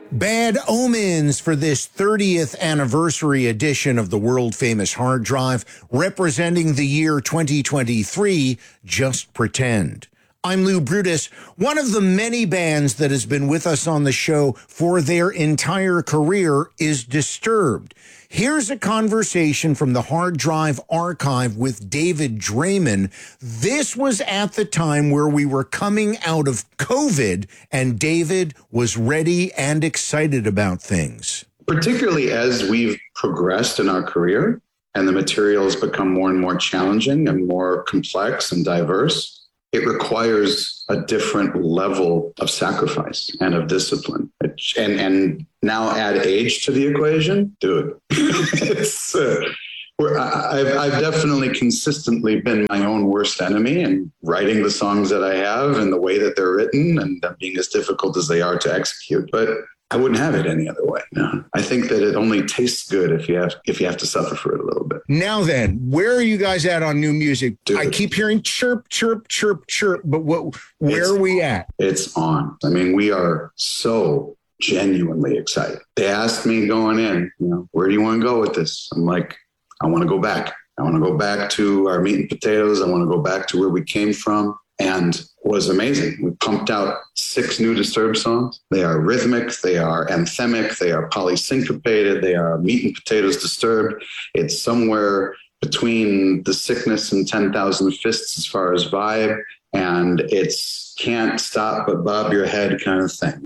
Bad Omens for this 30th anniversary edition of the world-famous Hard Drive, representing the year 2023, Just Pretend. I'm Lou Brutus. One of the many bands that has been with us on the show for their entire career is Disturbed. Here's a conversation from the Hard Drive archive with David Draiman. This was at the time where we were coming out of COVID, and David was ready and excited about things. Particularly as we've progressed in our career and the materials become more and more challenging and more complex and diverse, it requires a different level of sacrifice and of discipline. And now add age to the equation, dude. I've definitely consistently been my own worst enemy in writing the songs that I have and the way that they're written and them being as difficult as they are to execute. But I wouldn't have it any other way. No. I think that it only tastes good if you have to suffer for it a little bit. Now then, where are you guys at on new music? Dude. I keep hearing chirp, chirp, chirp, chirp, but where are we at? It's on. I mean, we are so genuinely excited. They asked me going in, where do you want to go with this? I'm like, I want to go back. I want to go back to our meat and potatoes. I want to go back to where we came from. And it was amazing. We pumped out 6 new Disturbed songs. They are rhythmic, they are anthemic, they are polysyncopated, they are meat and potatoes Disturbed. It's somewhere between The Sickness and 10,000 Fists as far as vibe, and it's can't stop but bob your head kind of thing.